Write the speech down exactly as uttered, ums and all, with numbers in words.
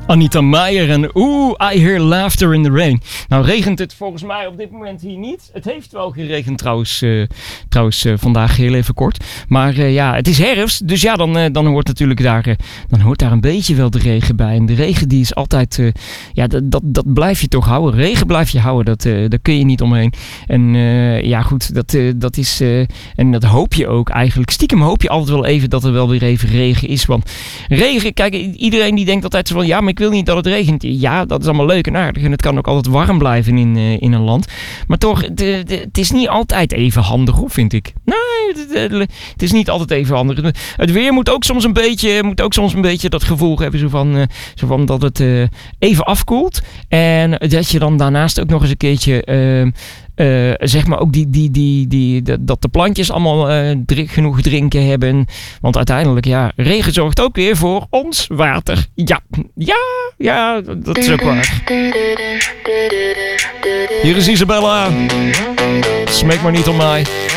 Anita Meijer en oeh, I hear laughter in the rain. Nou regent het volgens mij op dit moment hier niet. Het heeft wel geregend trouwens, uh, trouwens uh, vandaag heel even kort. Maar uh, ja, het is herfst, dus ja, dan, uh, dan hoort natuurlijk daar, uh, dan hoort daar een beetje wel de regen bij. En de regen die is altijd, uh, ja, dat, dat, dat blijf je toch houden. Regen blijf je houden, dat, uh, daar kun je niet omheen. En uh, ja goed, dat, uh, dat is, uh, en dat hoop je ook eigenlijk. Stiekem hoop je altijd wel even dat er wel weer even regen is. Want regen, kijk, iedereen die denkt altijd zo van, ja, maar ik wil niet dat het regent. Ja, dat is allemaal leuk en aardig. En het kan ook altijd warm blijven in, uh, in een land. Maar toch, de, de, het is niet altijd even handig, hoor, vind ik. Nee, het, het is niet altijd even handig. Het weer moet ook soms een beetje, moet ook soms een beetje dat gevoel hebben, zo van, uh, zo van dat het uh, even afkoelt. En dat je dan daarnaast ook nog eens een keertje... Uh, Uh, zeg maar ook die, die, die, die, die, dat de plantjes allemaal uh, drink, genoeg drinken hebben. Want uiteindelijk, ja, regen zorgt ook weer voor ons water. Ja, ja, ja, dat is ook waar. Hier is Isabella. Smeek maar niet om mij.